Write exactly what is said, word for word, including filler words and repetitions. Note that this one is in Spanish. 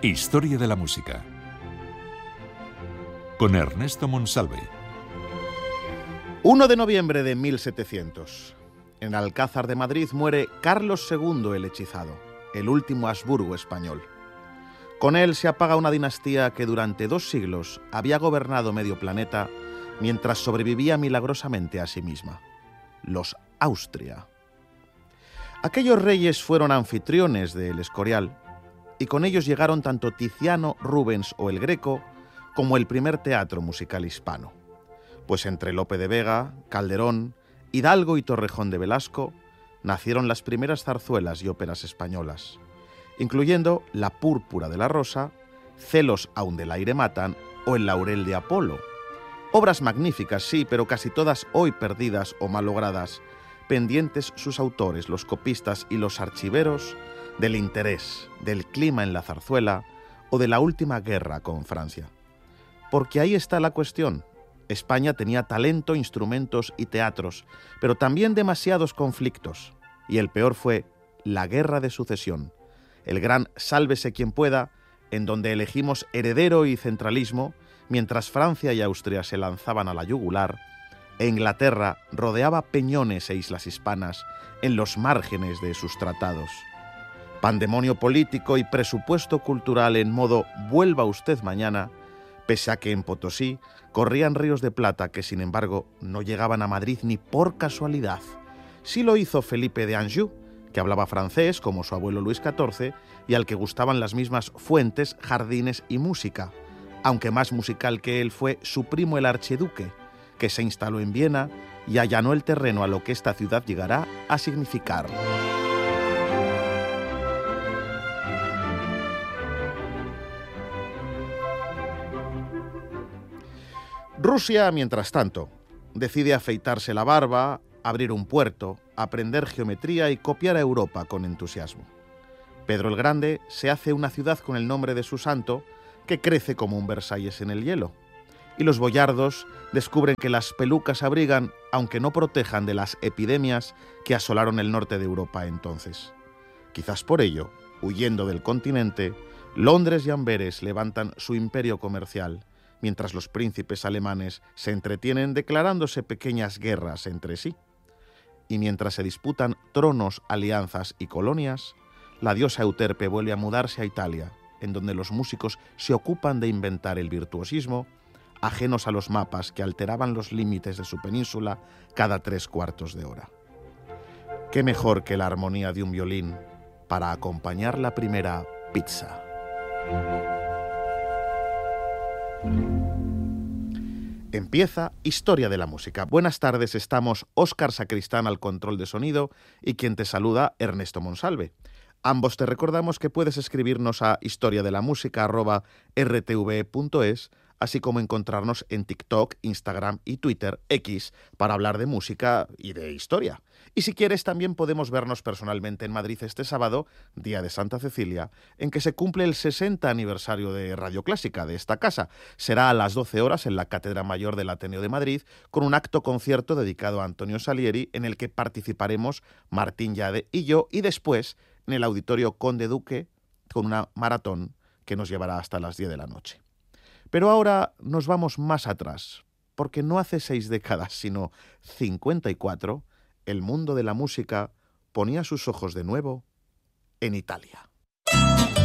Historia de la música. Con Ernesto Monsalve. uno de noviembre de mil setecientos. En Alcázar de Madrid muere Carlos segundo el Hechizado, el último Habsburgo español. Con él se apaga una dinastía que durante dos siglos había gobernado medio planeta mientras sobrevivía milagrosamente a sí misma. Los Austria. Aquellos reyes fueron anfitriones del Escorial y con ellos llegaron tanto Tiziano, Rubens o el Greco como el primer teatro musical hispano. Pues entre Lope de Vega, Calderón, Hidalgo y Torrejón de Velasco nacieron las primeras zarzuelas y óperas españolas, incluyendo La púrpura de la rosa, Celos aun del aire matan o El laurel de Apolo. Obras magníficas, sí, pero casi todas hoy perdidas o malogradas, pendientes sus autores, los copistas y los archiveros del interés, del clima en la zarzuela o de la última guerra con Francia. Porque ahí está la cuestión. España tenía talento, instrumentos y teatros, pero también demasiados conflictos. Y el peor fue la Guerra de Sucesión, el gran sálvese quien pueda, en donde elegimos heredero y centralismo, mientras Francia y Austria se lanzaban a la yugular, e Inglaterra rodeaba peñones e islas hispanas en los márgenes de sus tratados. Pandemonio político y presupuesto cultural en modo vuelva usted mañana, pese a que en Potosí corrían ríos de plata que, sin embargo, no llegaban a Madrid ni por casualidad. Sí lo hizo Felipe de Anjou, que hablaba francés como su abuelo Luis catorce y al que gustaban las mismas fuentes, jardines y música, aunque más musical que él fue su primo el archiduque, que se instaló en Viena y allanó el terreno a lo que esta ciudad llegará a significar. Rusia, mientras tanto, decide afeitarse la barba, abrir un puerto, aprender geometría y copiar a Europa con entusiasmo. Pedro el Grande se hace una ciudad con el nombre de su santo, que crece como un Versalles en el hielo. Y los boyardos descubren que las pelucas abrigan, aunque no protejan de las epidemias que asolaron el norte de Europa entonces. Quizás por ello, huyendo del continente, Londres y Amberes levantan su imperio comercial, mientras los príncipes alemanes se entretienen declarándose pequeñas guerras entre sí. Y mientras se disputan tronos, alianzas y colonias, la diosa Euterpe vuelve a mudarse a Italia, en donde los músicos se ocupan de inventar el virtuosismo, ajenos a los mapas que alteraban los límites de su península cada tres cuartos de hora. ¿Qué mejor que la armonía de un violín para acompañar la primera pizza? Empieza Historia de la Música. Buenas tardes, estamos Óscar Sacristán al control de sonido y quien te saluda, Ernesto Monsalve. Ambos te recordamos que puedes escribirnos a historiadelamusica arroba r t v punto es, así como encontrarnos en TikTok, Instagram y Twitter, X, para hablar de música y de historia. Y si quieres, también podemos vernos personalmente en Madrid este sábado, día de Santa Cecilia, en que se cumple el sesenta aniversario de Radio Clásica de esta casa. Será a las doce horas en la Cátedra Mayor del Ateneo de Madrid, con un acto concierto dedicado a Antonio Salieri, en el que participaremos Martín Yade y yo, y después en el Auditorio Conde Duque, con una maratón que nos llevará hasta las diez de la noche. Pero ahora nos vamos más atrás, porque no hace seis décadas, sino cincuenta y cuatro, el mundo de la música ponía sus ojos de nuevo en Italia.